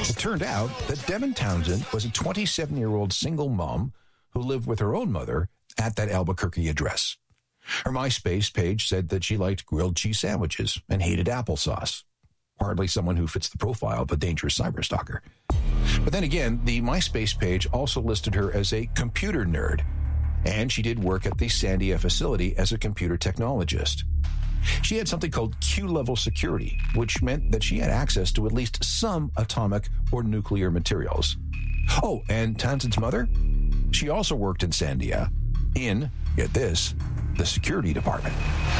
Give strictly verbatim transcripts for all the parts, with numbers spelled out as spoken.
It turned out that Devin Townsend was a twenty-seven-year-old single mom who lived with her own mother at that Albuquerque address. Her MySpace page said that she liked grilled cheese sandwiches and hated applesauce. Hardly someone who fits the profile of a dangerous cyberstalker. But then again, the MySpace page also listed her as a computer nerd, and she did work at the Sandia facility as a computer technologist. She had something called Q-level security, which meant that she had access to at least some atomic or nuclear materials. Oh, and Townsend's mother? She also worked in Sandia in, get this, the security department.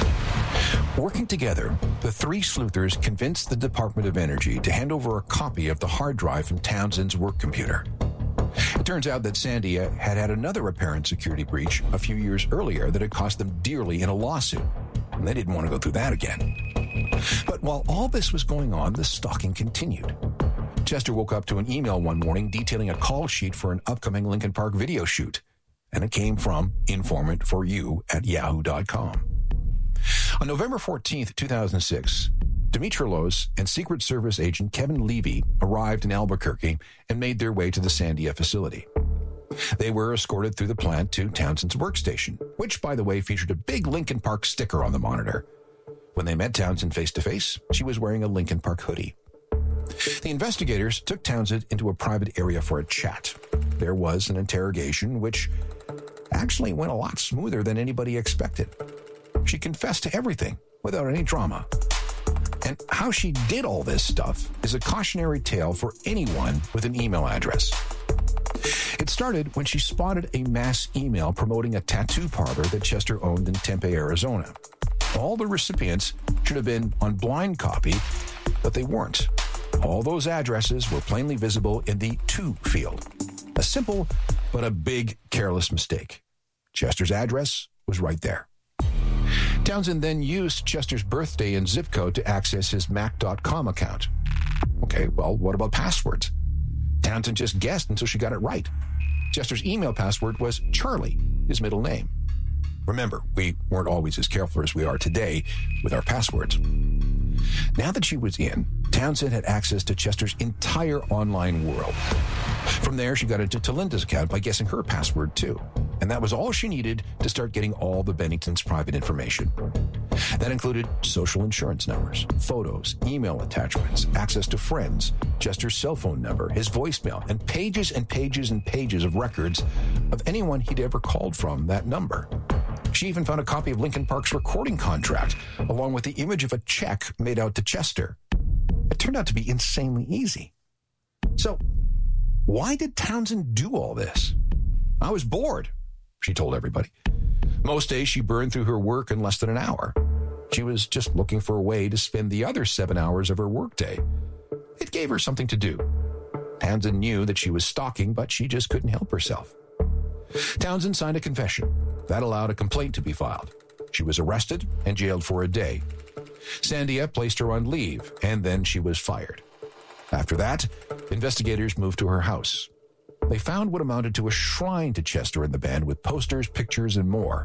Working together, the three sleuthers convinced the Department of Energy to hand over a copy of the hard drive from Townsend's work computer. It turns out that Sandia had had another apparent security breach a few years earlier that had cost them dearly in a lawsuit, and they didn't want to go through that again. But while all this was going on, the stalking continued. Chester woke up to an email one morning detailing a call sheet for an upcoming Lincoln Park video shoot, and it came from informant for you at yahoo dot com. On November fourteenth, two thousand six, Dimitrilos and Secret Service agent Kevin Levy arrived in Albuquerque and made their way to the Sandia facility. They were escorted through the plant to Townsend's workstation, which, by the way, featured a big Lincoln Park sticker on the monitor. When they met Townsend face-to-face, she was wearing a Lincoln Park hoodie. The investigators took Townsend into a private area for a chat. There was an interrogation, which actually went a lot smoother than anybody expected. She confessed to everything without any drama. And how she did all this stuff is a cautionary tale for anyone with an email address. It started when she spotted a mass email promoting a tattoo parlor that Chester owned in Tempe, Arizona. All the recipients should have been on blind copy, but they weren't. All those addresses were plainly visible in the to field. A simple, but a big, careless mistake. Chester's address was right there. Townsend then used Chester's birthday and zip code to access his Mac dot com account. Okay, well, what about passwords? Townsend just guessed until she got it right. Chester's email password was Charlie, his middle name. Remember, we weren't always as careful as we are today with our passwords. Now that she was in, Townsend had access to Chester's entire online world. From there, she got into Talinda's account by guessing her password, too. And that was all she needed to start getting all the Benningtons' private information. That included social insurance numbers, photos, email attachments, access to friends, Chester's cell phone number, his voicemail, and pages and pages and pages of records of anyone he'd ever called from that number. She even found a copy of Lincoln Park's recording contract, along with the image of a check made out to Chester. It turned out to be insanely easy. So, why did Townsend do all this? I was bored, she told everybody. Most days she burned through her work in less than an hour. She was just looking for a way to spend the other seven hours of her workday. It gave her something to do. Townsend knew that she was stalking, but she just couldn't help herself. Townsend signed a confession. That allowed a complaint to be filed. She was arrested and jailed for a day. Sandia placed her on leave, and then she was fired. After that, investigators moved to her house. They found what amounted to a shrine to Chester and the band with posters, pictures, and more.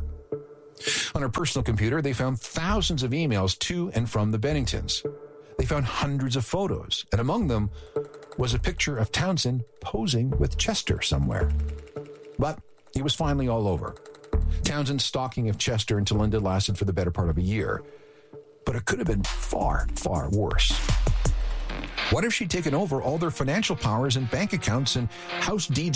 On her personal computer, they found thousands of emails to and from the Benningtons. They found hundreds of photos, and among them was a picture of Townsend posing with Chester somewhere. But he was finally all over. Townsend's stalking of Chester and Talinda lasted for the better part of a year, but it could have been far, far worse. What if she'd taken over all their financial powers and bank accounts and house deeds